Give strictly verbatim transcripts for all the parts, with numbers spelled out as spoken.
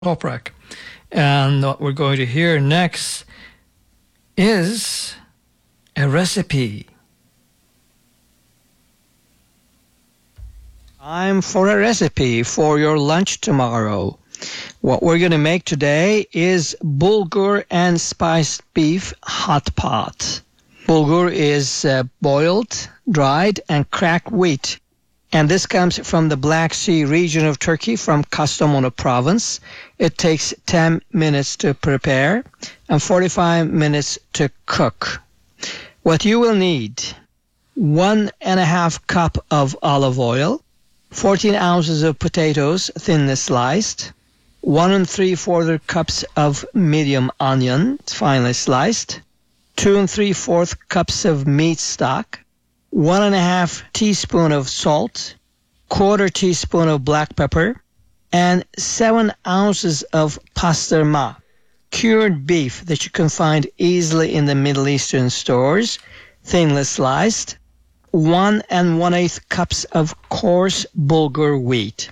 Toprak. And what we're going to hear next is a recipe. Time for a recipe for your lunch tomorrow. What we're going to make today is bulgur and spiced beef hot pot. Bulgur is uh, boiled, dried, and cracked wheat. And this comes from the Black Sea region of Turkey, from Kastamonu province. It takes ten minutes to prepare and forty-five minutes to cook. What you will need: one and a half cup of olive oil, fourteen ounces of potatoes thinly sliced, one and three quarter cups of medium onion finely sliced, two and three fourth cups of meat stock, one and a half teaspoon of salt, quarter teaspoon of black pepper, and seven ounces of pastorma, cured beef that you can find easily in the Middle Eastern stores, thinly sliced, one and one eighth cups of coarse bulgur wheat.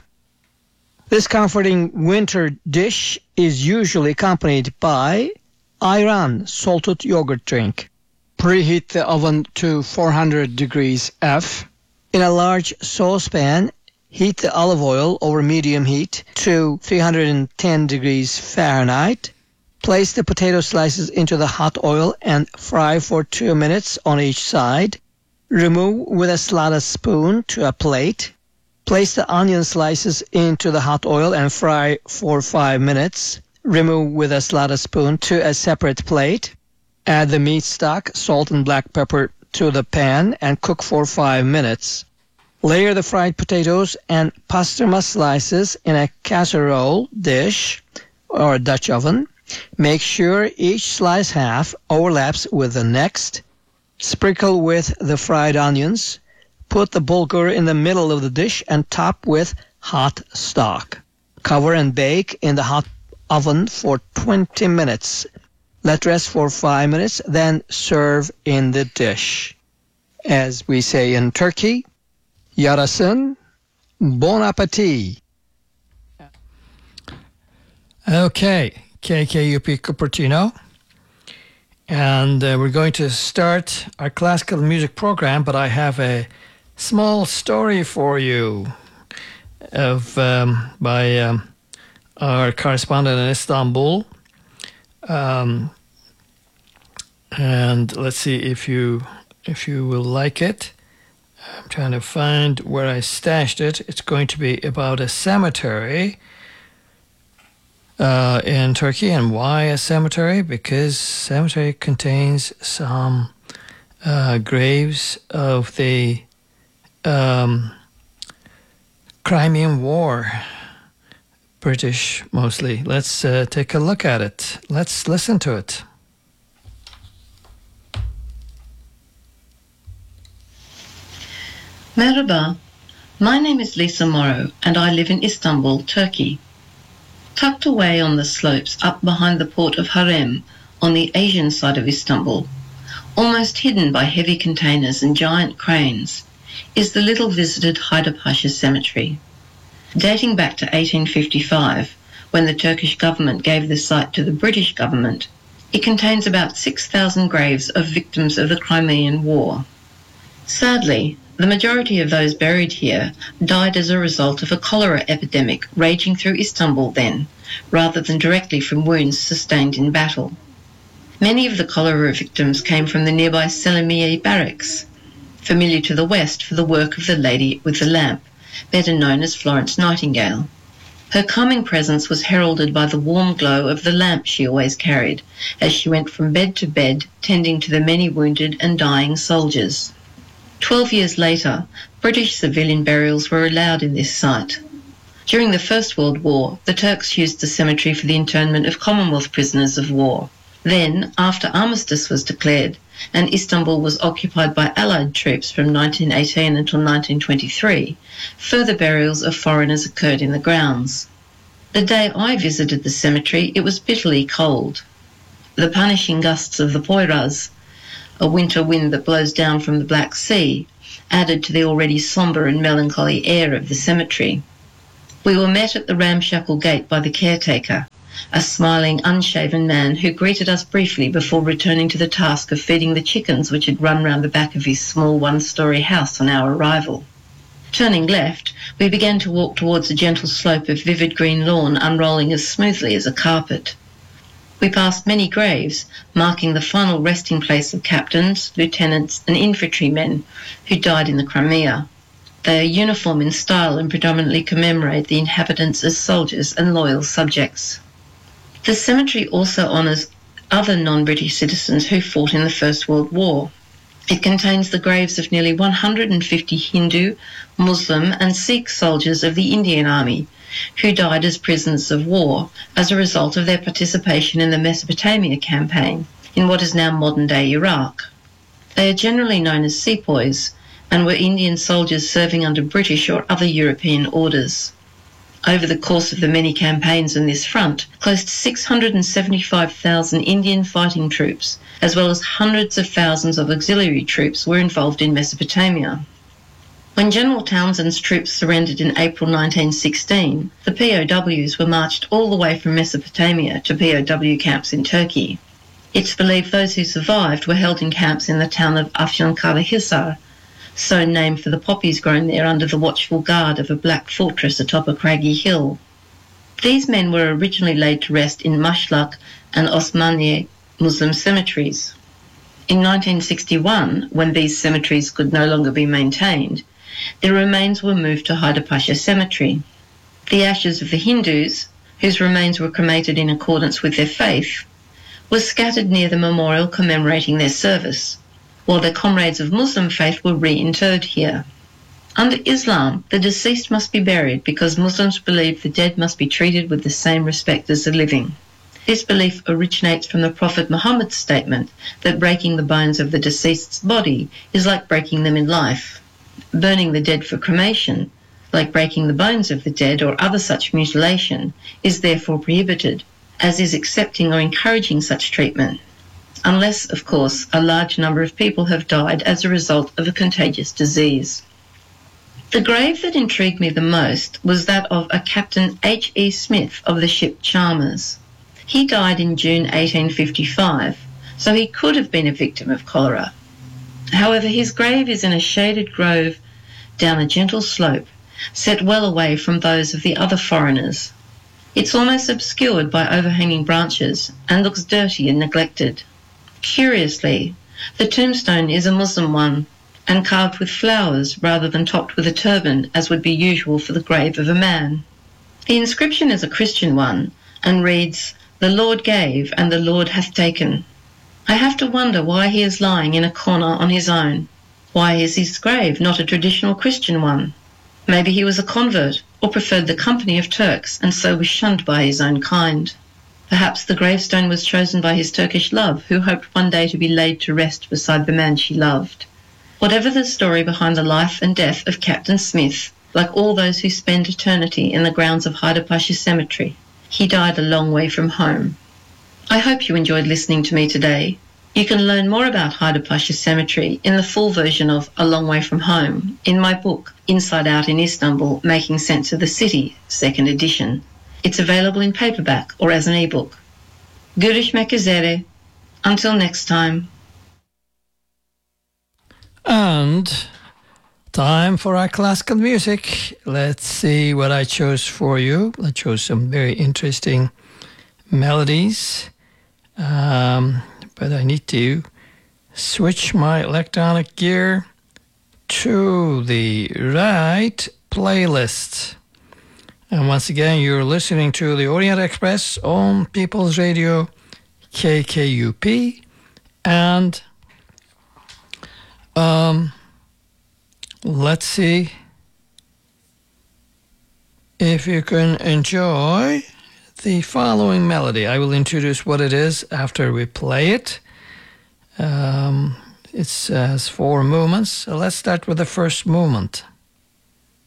This comforting winter dish is usually accompanied by ayran, salted yogurt drink. Preheat the oven to four hundred degrees F. In a large saucepan, heat the olive oil over medium heat to three hundred ten degrees Fahrenheit. Place the potato slices into the hot oil and fry for two minutes on each side. Remove with a slotted spoon to a plate. Place the onion slices into the hot oil and fry for five minutes. Remove with a slotted spoon to a separate plate. Add the meat stock, salt and black pepper to the pan and cook for five minutes. Layer the fried potatoes and pastorma slices in a casserole dish or a Dutch oven. Make sure each slice half overlaps with the next. Sprinkle with the fried onions. Put the bulgur in the middle of the dish and top with hot stock. Cover and bake in the hot oven for twenty minutes. Let rest for five minutes, then serve in the dish. As we say in Turkey, yarasın, bon appétit. Okay, K K U P Cupertino. And uh, we're going to start our classical music program, but I have a small story for you of um, by um, our correspondent in Istanbul. Um, and let's see if you if you will like it. I'm trying to find where I stashed it. It's going to be about a cemetery uh, in Turkey. And why a cemetery? Because cemetery contains some uh, graves of the um, Crimean War. British mostly. Let's uh, take a look at it. Let's listen to it. Merhaba, my name is Lisa Morrow and I live in Istanbul, Turkey. Tucked away on the slopes up behind the port of Harem on the Asian side of Istanbul, almost hidden by heavy containers and giant cranes, is the little visited Haydarpaşa Cemetery. Dating back to eighteen fifty-five, when the Turkish government gave the site to the British government, it contains about six thousand graves of victims of the Crimean War. Sadly, the majority of those buried here died as a result of a cholera epidemic raging through Istanbul then, rather than directly from wounds sustained in battle. Many of the cholera victims came from the nearby Selimiye barracks, familiar to the West for the work of the Lady with the Lamp, better known as Florence Nightingale. Her calming presence was heralded by the warm glow of the lamp she always carried, as she went from bed to bed, tending to the many wounded and dying soldiers. Twelve years later, British civilian burials were allowed in this site. During the First World War, the Turks used the cemetery for the internment of Commonwealth prisoners of war. Then, after armistice was declared, and Istanbul was occupied by Allied troops from nineteen eighteen until nineteen twenty-three, further burials of foreigners occurred in the grounds. The day I visited the cemetery, it was bitterly cold. The punishing gusts of the Poyraz, a winter wind that blows down from the Black Sea, added to the already sombre and melancholy air of the cemetery. We were met at the ramshackle gate by the caretaker, a smiling, unshaven man who greeted us briefly before returning to the task of feeding the chickens which had run round the back of his small one-storey house on our arrival. Turning left, we began to walk towards a gentle slope of vivid green lawn unrolling as smoothly as a carpet. We passed many graves, marking the final resting place of captains, lieutenants and infantrymen who died in the Crimea. They are uniform in style and predominantly commemorate the inhabitants as soldiers and loyal subjects. The cemetery also honours other non-British citizens who fought in the First World War. It contains the graves of nearly one hundred fifty Hindu, Muslim and Sikh soldiers of the Indian Army who died as prisoners of war as a result of their participation in the Mesopotamia campaign in what is now modern-day Iraq. They are generally known as sepoys and were Indian soldiers serving under British or other European orders. Over the course of the many campaigns on this front, close to six hundred seventy-five thousand Indian fighting troops, as well as hundreds of thousands of auxiliary troops, were involved in Mesopotamia. When General Townshend's troops surrendered in April nineteen sixteen, the P O Ws were marched all the way from Mesopotamia to P O W camps in Turkey. It's believed those who survived were held in camps in the town of Afyonkarahisar, so named for the poppies grown there under the watchful guard of a black fortress atop a craggy hill. These men were originally laid to rest in Mashlak and Osmaniye Muslim cemeteries. In nineteen sixty-one, when these cemeteries could no longer be maintained, their remains were moved to Haydar Pasha Cemetery. The ashes of the Hindus, whose remains were cremated in accordance with their faith, were scattered near the memorial commemorating their service, while their comrades of Muslim faith were reinterred here. Under Islam, the deceased must be buried because Muslims believe the dead must be treated with the same respect as the living. This belief originates from the Prophet Muhammad's statement that breaking the bones of the deceased's body is like breaking them in life. Burning the dead for cremation, like breaking the bones of the dead or other such mutilation, is therefore prohibited, as is accepting or encouraging such treatment, unless, of course, a large number of people have died as a result of a contagious disease. The grave that intrigued me the most was that of a Captain H E Smith of the ship Chalmers. He died in June eighteen fifty-five, so he could have been a victim of cholera. However, his grave is in a shaded grove down a gentle slope, set well away from those of the other foreigners. It's almost obscured by overhanging branches and looks dirty and neglected. Curiously, the tombstone is a Muslim one and carved with flowers rather than topped with a turban as would be usual for the grave of a man. The inscription is a Christian one and reads, "The Lord gave and the Lord hath taken." I have to wonder why he is lying in a corner on his own. Why is his grave not a traditional Christian one? Maybe he was a convert or preferred the company of Turks and so was shunned by his own kind. Perhaps the gravestone was chosen by his Turkish love, who hoped one day to be laid to rest beside the man she loved. Whatever the story behind the life and death of Captain Smith, like all those who spend eternity in the grounds of Haydar Pasha Cemetery, he died a long way from home. I hope you enjoyed listening to me today. You can learn more about Haydar Pasha Cemetery in the full version of A Long Way From Home in my book, Inside Out in Istanbul, Making Sense of the City, second edition. It's available in paperback or as an ebook. Görüşmek üzere. Until next time. And time for our classical music. Let's see what I chose for you. I chose some very interesting melodies. Um, but I need to switch my electronic gear to the right playlist. And once again, you're listening to the Orient Express on People's Radio, K K U P. And um, let's see if you can enjoy the following melody. I will introduce what it is after we play it. Um, it has four movements. So let's start with the first movement.